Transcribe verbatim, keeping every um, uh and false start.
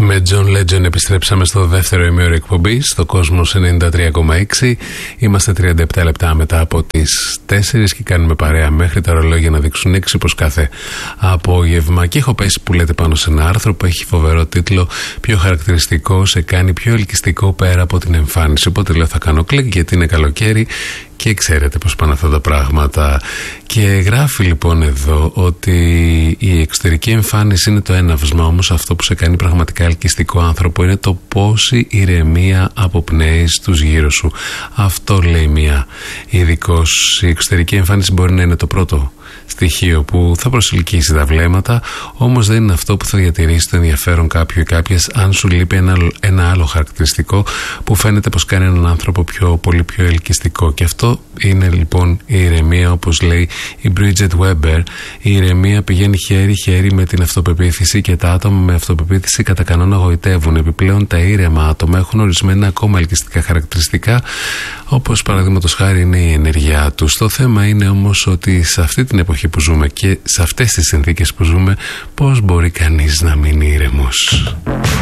Με John Legend επιστρέψαμε στο δεύτερο ημίωρο εκπομπής, στο Κόσμος ενενήντα τρία κόμμα έξι. Είμαστε τριάντα επτά λεπτά μετά από τις τέσσερις και κάνουμε παρέα μέχρι τα ρολόγια να δείξουν έξι πως κάθε απόγευμα. Και έχω πέσει που λέτε πάνω σε ένα άρθρο που έχει φοβερό τίτλο «Πιο χαρακτηριστικό σε κάνει πιο ελκυστικό πέρα από την εμφάνιση». Οπότε λέω θα κάνω κλικ γιατί είναι καλοκαίρι και ξέρετε πως πάνε αυτά τα πράγματα. Και γράφει λοιπόν εδώ ότι η εξωτερική εμφάνιση είναι το έναυσμα, όμως αυτό που σε κάνει πραγματικά ελκυστικό άνθρωπο είναι το πόση ηρεμία αποπνέεις τους γύρω σου. Αυτό λέει μία ειδικός. Η εξωτερική εμφάνιση μπορεί να είναι το πρώτο στοιχείο που θα προσελκύσει τα βλέμματα, όμως δεν είναι αυτό που θα διατηρήσει το ενδιαφέρον κάποιου ή κάποιες αν σου λείπει ένα, ένα άλλο χαρακτηριστικό που φαίνεται πως κάνει έναν άνθρωπο πιο, πολύ πιο ελκυστικό. Και αυτό είναι λοιπόν η ηρεμία, όπως λέει η Bridget Weber. Η ηρεμία πηγαίνει χέρι-χέρι με την αυτοπεποίθηση και τα άτομα με αυτοπεποίθηση κατά κανόνα γοητεύουν. Επιπλέον τα ήρεμα άτομα έχουν ορισμένα ακόμα ελκυστικά χαρακτηριστικά, όπως παραδείγματος χάρη είναι η ενέργειά τους. Το θέμα είναι όμως ότι σε αυτή την εποχή που ζούμε και σε αυτές τις συνθήκες που ζούμε, πώς μπορεί κανείς να μείνει ήρεμος?